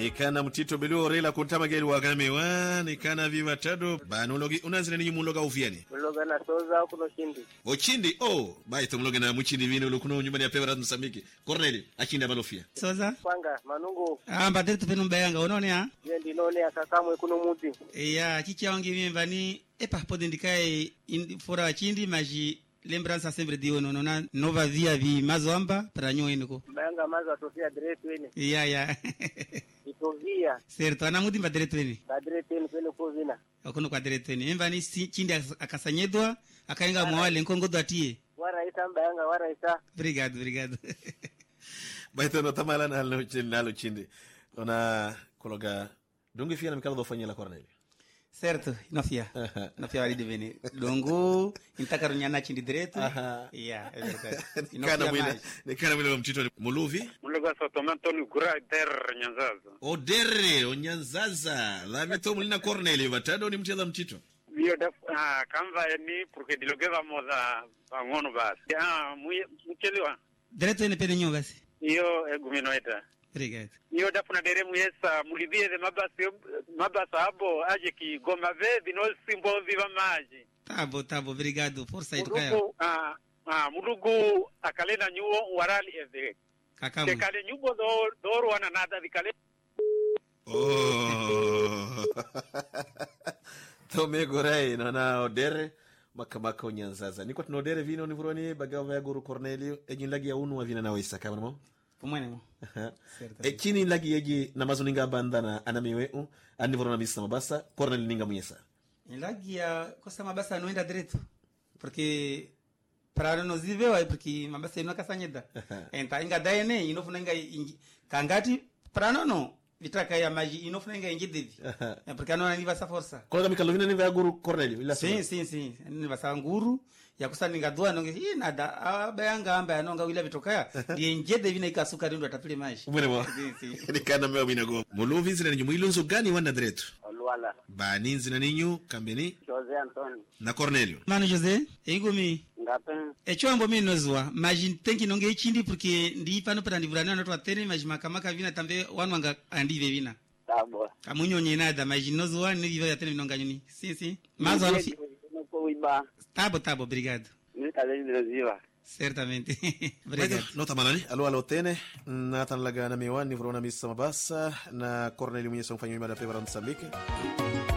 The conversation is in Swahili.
Nikana mtito belu rela kuntama gelu wakame wa nikana viva tado banulogi unazina ni muloga ufiani muloga na soza kuno chindi ochindi baito muloga na muchindi vino lukuno nyumbani ya pevera Msambiki Corneli achinda balofia soza panga manungu mbadete penu mbayanga onone ha yendi none akakamwe kuno muti chichi wangi mimvani pode ndikae fora achindi maji lembrança sempre de ono nova via vi mazoamba para nyo eniko mbayanga mazo atofia direto ene itovia certo ana mudi ba direto ene pele kovina okono kwa direto ene mvani chindi akasanyedwa akaenga mwale nkongodo atie wara ita mbayanga wara ita obrigado baito no tamala nalo chindi ona kologa dongi fia na mikalo do fanyela Corneli certo nofia walidi bene dongo intaka runyana chindi direto nikana mwile mtito muluvi muloga sotomanto ni gura der nyanzaza derre nyanzaza la mito mulina Corneli batado ni mcheza mtito bio da kamba ni porque dilogeva moza bangono basi mchelewa direto ni pene nyo basi iyo eguminoita obrigado iyo da puna dere muyesa mulivie de mabasa abo aje ki goma ve no simbo viva maji tabo obrigado força educaia mudugu akalena nyuo warali eve kakamo kale nyubo do wana nada vikale tome gorai na odere makamaka onyanzaza niko tunodere vino nivuroni bagawa ya guru Cornelio ejinlagi ya unu wa vina na waisa kama mo pomwenemo chini lagi yeji na mazuninga bandana anamiweu anivurona misa mabasa Cornelio ninga muyesa lagi ya kosa mabasa noenda direto porque para nos viver porque mabasa ino kasanyeda enta inga daene inofuna inga kangati para no vitaka ya maji inofuna inga ingidevi porque anona niva sa força kola mikalovina niva ya guru Cornelio ila sim niva sa nguru ya kusaninga doa nonge nada abayanga amba anonga wila vitokaya ndiye njede vina ikasuka ndo atapile maji umwelewa nikana mewa minago muluvi zina ninyu mwilunzo gani wanda direto olwala bani zina ninyu kambeni Jose Antoni na Cornelio mano Jose igumi ngape echombo mimi nozwa maji tenki nonge ichindi porque ndi pano para ndivurana na watu tene maji makamaka vina tambe wanwanga andive vina tabo kamunyo nada maji nozwa ni viva ya tene vinonga nyuni si mazo alofi tabo obrigado certamente obrigado nota manani alo tene na tanlaga na miwani vrona misa mabasa na Cornelio mwenye mfanyo imada pevara Msambiki